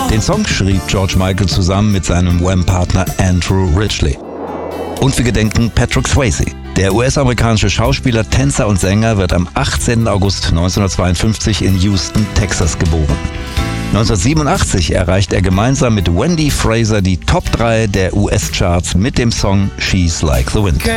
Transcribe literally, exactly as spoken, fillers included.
Den Song schrieb George Michael zusammen mit seinem Wham-Partner Andrew Ridgeley. Und wir gedenken Patrick Swayze. Der U S-amerikanische Schauspieler, Tänzer und Sänger wird am achtzehnten August neunzehnhundertzweiundfünfzig in Houston, Texas geboren. neunzehnhundertsiebenundachtzig erreicht er gemeinsam mit Wendy Fraser die Top drei der U S-Charts mit dem Song She's Like the Wind.